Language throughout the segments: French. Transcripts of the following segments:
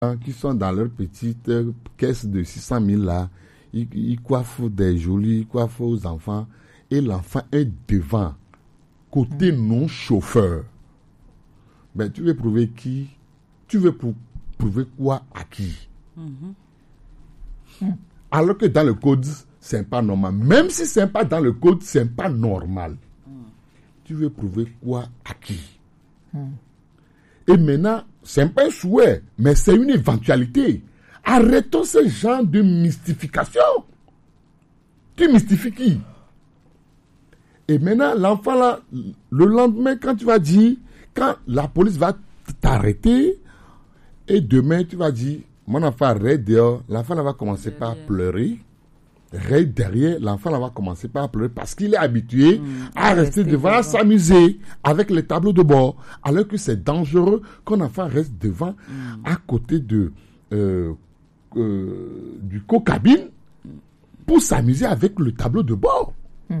qui sont dans leur petite caisse de 600 000 là, ils coiffent des jolis, ils coiffent aux enfants, et l'enfant est devant, côté non-chauffeur. Ben, tu veux prouver qui? Tu veux prouver quoi à qui? Alors que dans le code, c'est pas normal. Même si c'est pas dans le code, c'est pas normal. Tu veux prouver quoi à qui? Et maintenant, c'est pas un souhait, mais c'est une éventualité. Arrêtons ce genre de mystification. Tu mystifies qui? Et maintenant, l'enfant là, le lendemain, quand tu vas dire, quand la police va t'arrêter, et demain, tu vas dire, mon enfant arrête dehors, l'enfant là va commencer par pleurer. Reste derrière, l'enfant là va commencer par pleurer parce qu'il est habitué à rester devant, s'amuser avec les tableaux de bord. Alors que c'est dangereux qu'un enfant reste devant, à côté de du co-cabine pour s'amuser avec le tableau de bord.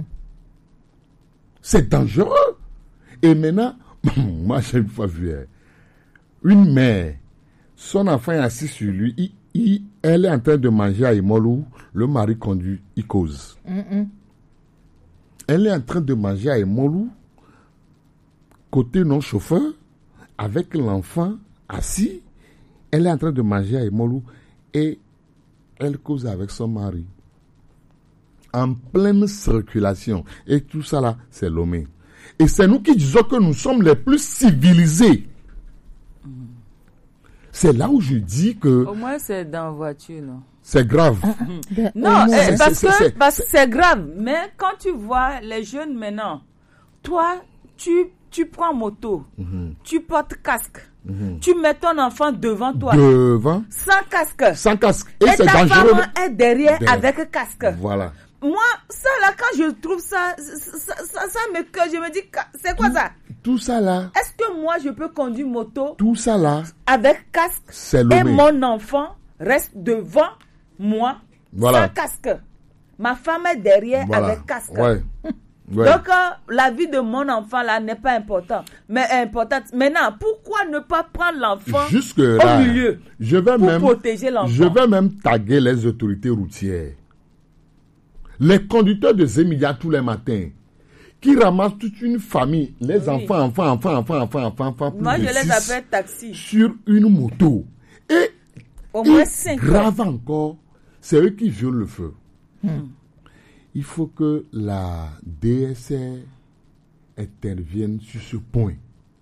C'est dangereux. Et maintenant, moi j'ai une fois vu une mère, son enfant est assis sur lui, elle est en train de manger à Imolou, le mari conduit, il cause. Elle est en train de manger à Imolou, côté non-chauffeur, avec l'enfant assis. Elle est en train de manger à Imolou et elle cause avec son mari. En pleine circulation. Et tout ça là, c'est Lomé. Et c'est nous qui disons que nous sommes les plus civilisés. C'est là où je dis que... Au moins, c'est dans la voiture, non? C'est grave. Non, parce que c'est grave. Mais quand tu vois les jeunes maintenant, toi, tu prends moto, tu portes casque, tu mets ton enfant devant toi. Devant. Sans casque. Sans casque. Et c'est ta dangereux. Femme est derrière avec casque. Voilà. Moi, ça là, quand je trouve ça me que je me dis, c'est quoi ça? Tout ça là. Est-ce que moi, je peux conduire moto? Tout ça là. Avec casque. C'est et mon enfant reste devant moi, voilà. Sans casque. Ma femme est derrière avec casque. Ouais. Donc, la vie de mon enfant là n'est pas importante. Mais importante. Maintenant, pourquoi ne pas prendre l'enfant au milieu pour protéger l'enfant? Je vais même taguer les autorités routières. Les conducteurs de Zemilia tous les matins, qui ramassent toute une famille, les enfants. Moi, je les appelle taxi. Sur une moto. Et au moins 5 grave encore, c'est eux qui violent le feu. Il faut que la DSR intervienne sur ce point.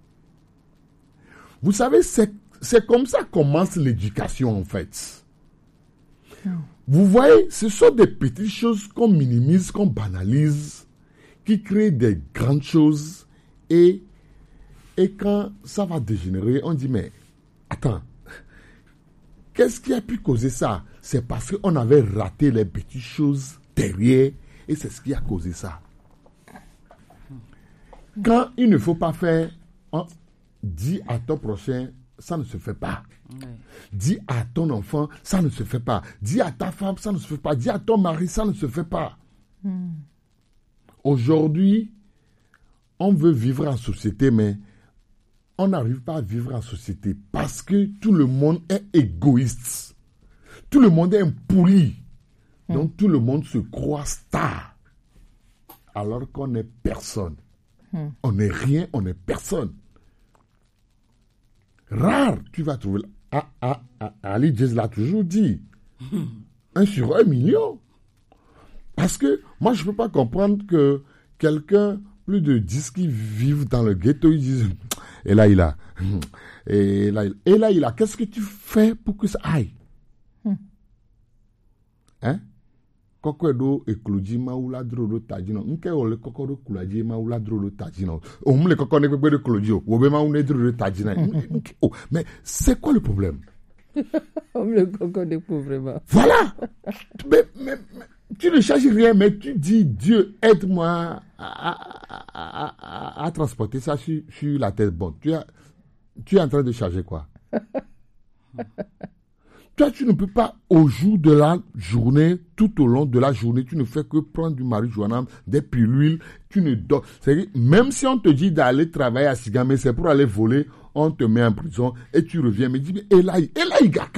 Vous savez, c'est comme ça commence l'éducation en fait. Vous voyez, ce sont des petites choses qu'on minimise, qu'on banalise, qui créent des grandes choses. Et quand ça va dégénérer, on dit, mais attends, qu'est-ce qui a pu causer ça? C'est parce qu'on avait raté les petites choses derrière et c'est ce qui a causé ça. Quand il ne faut pas faire, dis à ton prochain, ça ne se fait pas. Dis à ton enfant, ça ne se fait pas. Dis à ta femme, ça ne se fait pas. Dis à ton mari, ça ne se fait pas. Aujourd'hui, on veut vivre en société, mais on n'arrive pas à vivre en société parce que tout le monde est égoïste. Tout le monde est un pourri. Donc tout le monde se croit star. Alors qu'on n'est personne. On n'est rien, on n'est personne. Rare, tu vas trouver... Ali Jez l'a toujours dit. 1 sur 1 million. Parce que moi, je ne peux pas comprendre que quelqu'un, plus de 10 qui vivent dans le ghetto, ils disent... Et là, il a... Et là, il a... Qu'est-ce que tu fais pour que ça aille? Hein? Kokodo ekloji maula drolo tajino nke ole kokoro kulaji maula drolo tajino le kokone bebe de kloji o be maune drolo tajina. Oh, mais c'est quoi le problème? Le kokone pauvre. Voilà. mais tu ne cherches rien, mais tu dis Dieu aide-moi à transporter ça sur la tête. Bon, tu es en train de charger quoi? Toi, tu ne peux pas, au jour de la journée, tout au long de la journée, tu ne fais que prendre du marijuana, des pilules, tu ne dors. C'est-à-dire, même si on te dit d'aller travailler à Sigamé, c'est pour aller voler, on te met en prison et tu reviens. Mais dis, Elaï,